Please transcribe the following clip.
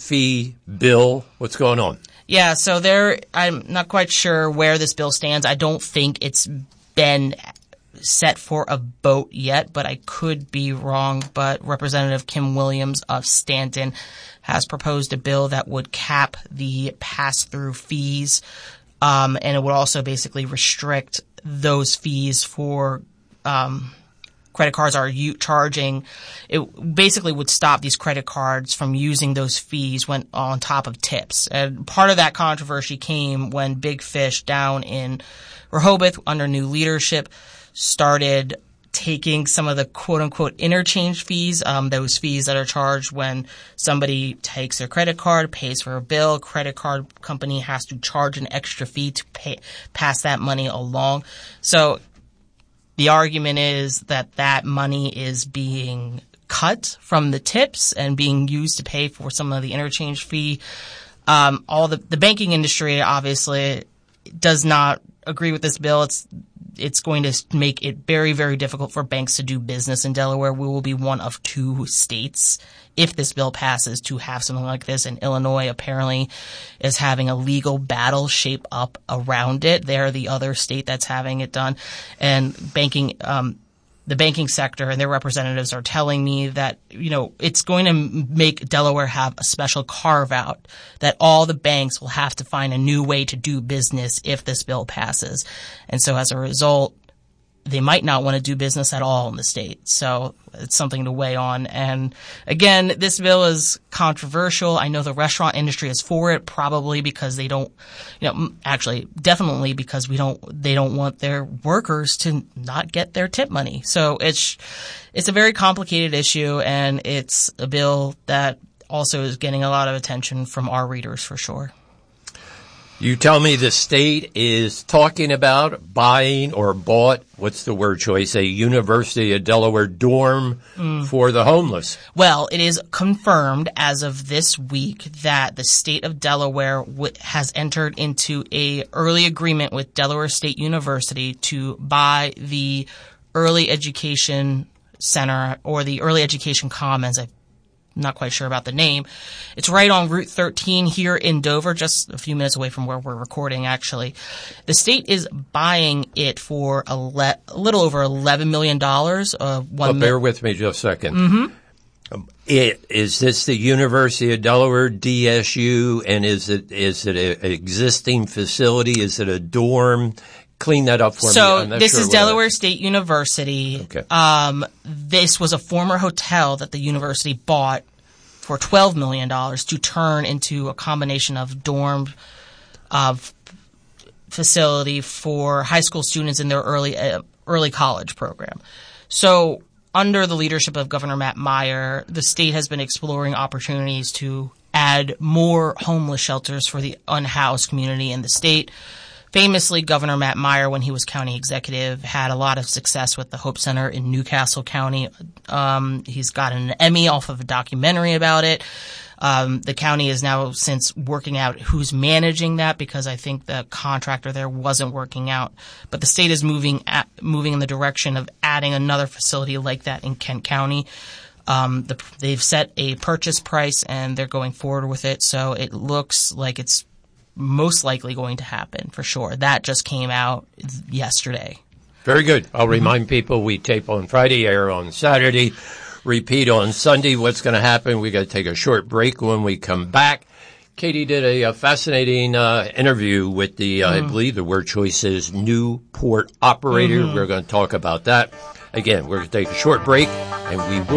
fee bill. What's going on? Yeah, so I'm not quite sure where this bill stands. I don't think it's been set for a vote yet, but I could be wrong. But Representative Kim Williams of Stanton has proposed a bill that would cap the pass-through fees, and it would also basically restrict those fees for credit cards are charging. It basically would stop these credit cards from using those fees when on top of tips. And part of that controversy came when Big Fish down in Rehoboth under new leadership started taking some of the quote-unquote interchange fees, those fees that are charged when somebody takes their credit card, pays for a bill, credit card company has to charge an extra fee to pass that money along. So the argument is that money is being cut from the tips and being used to pay for some of the interchange fee. The banking industry obviously does not agree with this bill. It's going to make it very, very difficult for banks to do business in Delaware. We will be one of 2 states, if this bill passes, to have something like this. And Illinois apparently is having a legal battle shape up around it. They're the other state that's having it done. And the banking sector and their representatives are telling me that, it's going to make Delaware have a special carve out that all the banks will have to find a new way to do business if this bill passes. And so as a result, they might not want to do business at all in the state. So it's something to weigh on. And again, this bill is controversial. I know the restaurant industry is for it, probably because they don't, definitely because they don't want their workers to not get their tip money. So it's a very complicated issue, and it's a bill that also is getting a lot of attention from our readers for sure. You tell me the state is talking about buying or bought, what's the word choice, a University of Delaware dorm for the homeless. Well, it is confirmed as of this week that the state of Delaware has entered into a early agreement with Delaware State University to buy the Early Education Center or the Early Education Commons. I'm not quite sure about the name. It's right on Route 13 here in Dover, just a few minutes away from where we're recording, actually. The state is buying it for a little over $11 million. Bear with me just a second. Mm-hmm. Is this the University of Delaware, DSU, and is it an existing facility? Is it a dorm? Clean that up for me. So this is Delaware State University. Okay. This was a former hotel that the university bought for $12 million to turn into a combination of dorm facility for high school students in their early college program. So under the leadership of Governor Matt Meyer, the state has been exploring opportunities to add more homeless shelters for the unhoused community in the state. Famously, Governor Matt Meyer, when he was county executive, had a lot of success with the Hope Center in Newcastle County. He's gotten an Emmy off of a documentary about it. The county is now since working out who's managing that because I think the contractor there wasn't working out. But the state is moving in the direction of adding another facility like that in Kent County. They've set a purchase price and they're going forward with it. So it looks like it's most likely going to happen for sure. That just came out yesterday. Very good. I'll remind people we tape on Friday, air on Saturday, repeat on Sunday. What's going to happen? We got to take a short break. When we come back, Katie did a fascinating interview with the, I believe the word choice is new port operator. We're going to talk about that. Again, we're going to take a short break, and we will